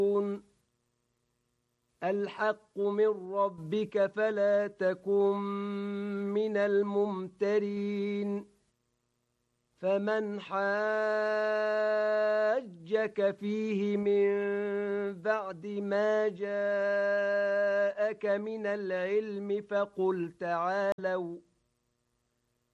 الحق من ربك فلا تكن من الممترين فمن حاجك فيه من بعد ما جاءك من العلم فقل تعالوا